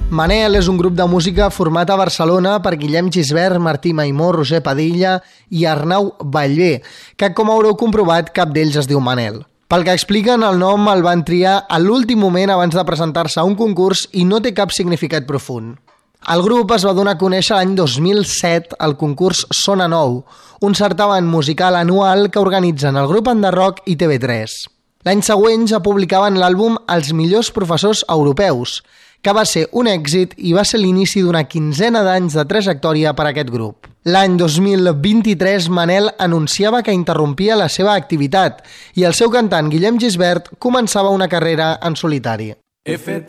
Manel és un grup de música format a Barcelona per Guillem Gisbert, Martí Maimó, Roger Padilla i Arnau Ballbé, que com haureu comprovat cap d'ells es diu Manel. Pel que expliquen, el nom el van triar a l'últim moment abans de presentar-se a un concurs i no té cap significat profund. El grup es va donar a conèixer l'any 2007 al concurs Sona Nou, un certamen musical anual que organitzen el grup Enderrock i TV3. L'any següent ja publicaven l'àlbum Els millors professors europeus, que va ser un èxit i va ser l'inici d'una quinzena d'anys de trajectòria per a aquest grup. L'any 2023, Manel anunciava que interrompia la seva activitat i el seu cantant Guillem Gisbert començava una carrera en solitari.